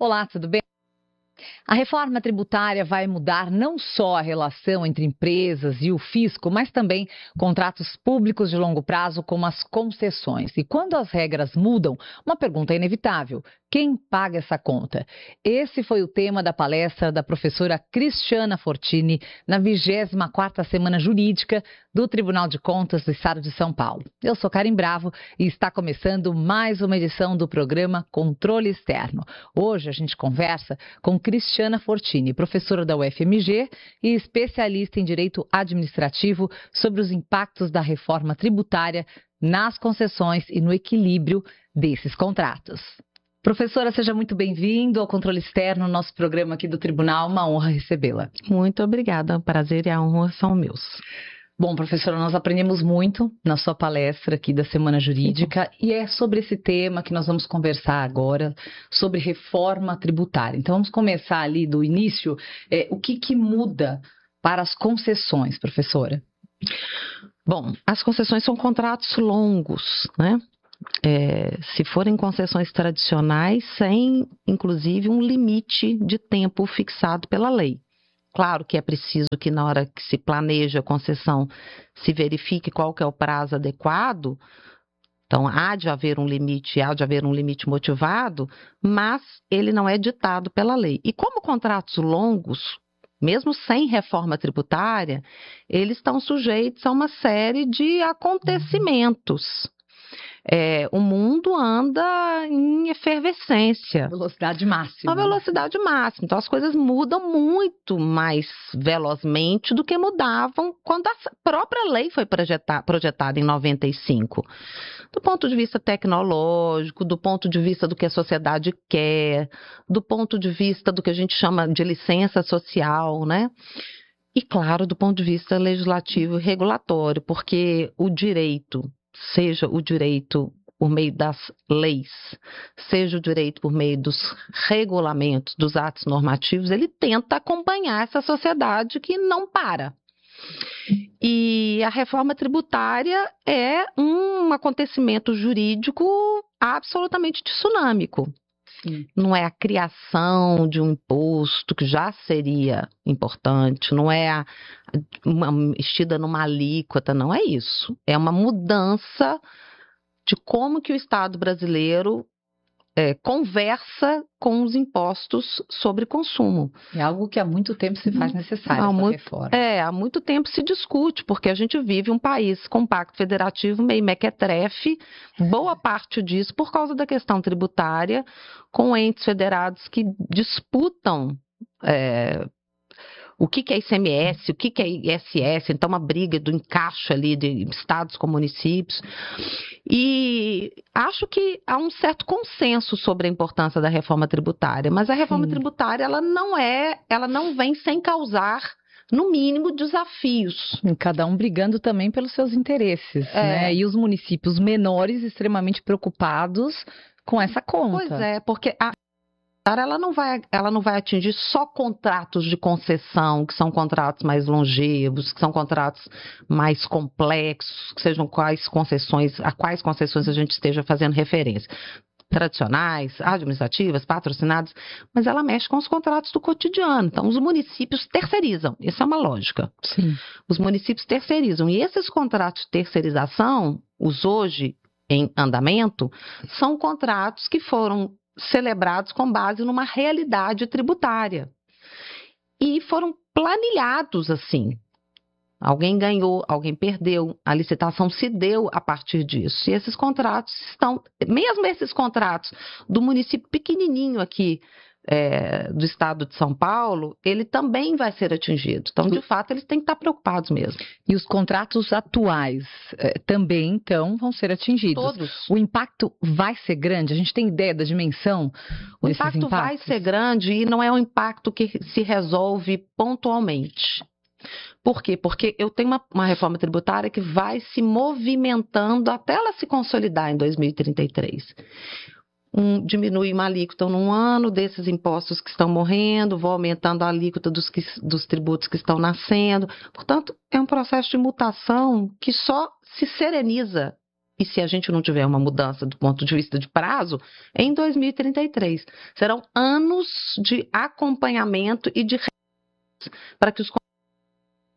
Olá, tudo bem? A reforma tributária vai mudar não só a relação entre empresas e o fisco, mas também contratos públicos de longo prazo, como as concessões. E quando as regras mudam, uma pergunta é inevitável: quem paga essa conta? Esse foi o tema da palestra da professora Cristiana Fortini na 24ª Semana Jurídica do Tribunal de Contas do Estado de São Paulo. Eu sou Karen Bravo e está começando mais uma edição do programa Controle Externo. Hoje a gente conversa com Cristiana Fortini, professora da UFMG e especialista em Direito Administrativo, sobre os impactos da reforma tributária nas concessões e no equilíbrio desses contratos. Professora, seja muito bem-vindo ao Controle Externo, nosso programa aqui do Tribunal. Uma honra recebê-la. Muito obrigada, o prazer e a honra são meus. Bom, professora, nós aprendemos muito na sua palestra aqui da Semana Jurídica e é sobre esse tema que nós vamos conversar agora, sobre reforma tributária. Então, vamos começar ali do início. O que muda para as concessões, professora? Bom, as concessões são contratos longos, né? Se forem concessões tradicionais, sem, inclusive, um limite de tempo fixado pela lei. Claro que é preciso que na hora que se planeja a concessão se verifique qual que é o prazo adequado. Então, há de haver um limite motivado, mas ele não é ditado pela lei. E como contratos longos, mesmo sem reforma tributária, eles estão sujeitos a uma série de acontecimentos. O mundo anda em efervescência. Velocidade máxima. A velocidade máxima. Então, as coisas mudam muito mais velozmente do que mudavam quando a própria lei foi projetada em 95. Do ponto de vista tecnológico, do ponto de vista do que a sociedade quer, do ponto de vista do que a gente chama de licença social, né? E, claro, do ponto de vista legislativo e regulatório, porque o direito, seja o direito por meio das leis, seja o direito por meio dos regulamentos, dos atos normativos, ele tenta acompanhar essa sociedade que não para. E a reforma tributária é um acontecimento jurídico absolutamente tsunâmico. Sim. Não é a criação de um imposto que já seria importante, não é uma mexida numa alíquota, não é isso. É uma mudança de como que o Estado brasileiro conversa com os impostos sobre consumo. É algo que há muito tempo se faz necessário, essa reforma. Há muito tempo se discute, porque a gente vive um país com pacto federativo meio mequetrefe, boa parte disso por causa da questão tributária, com entes federados que disputam o que é ICMS, o que é ISS, então uma briga do encaixe ali de estados com municípios. E acho que há um certo consenso sobre a importância da reforma tributária, mas a reforma tributária ela não vem sem causar, no mínimo, desafios. Cada um brigando também pelos seus interesses, né? E os municípios menores extremamente preocupados com essa conta. Pois é, porque ela não vai atingir só contratos de concessão, que são contratos mais longevos, que são contratos mais complexos, que sejam a quais concessões a gente esteja fazendo referência. Tradicionais, administrativas, patrocinadas, mas ela mexe com os contratos do cotidiano. Então, os municípios terceirizam. Isso é uma lógica. Sim. Os municípios terceirizam. E esses contratos de terceirização, os hoje em andamento, são contratos que foram celebrados com base numa realidade tributária. E foram planilhados assim. Alguém ganhou, alguém perdeu, a licitação se deu a partir disso. E esses contratos mesmo esses contratos do município pequenininho aqui do estado de São Paulo, ele também vai ser atingido. Então, de fato, eles têm que estar preocupados mesmo. E os contratos atuais também, então, vão ser atingidos. Todos. O impacto vai ser grande? A gente tem ideia da dimensão desses impactos? O impacto vai ser grande e não é um impacto que se resolve pontualmente. Por quê? Porque eu tenho uma reforma tributária que vai se movimentando até ela se consolidar em 2033. Diminui uma alíquota num ano desses impostos que estão morrendo, vou aumentando a alíquota dos tributos que estão nascendo. Portanto, é um processo de mutação que só se sereniza e se a gente não tiver uma mudança do ponto de vista de prazo, em 2033. Serão anos de acompanhamento e de para que os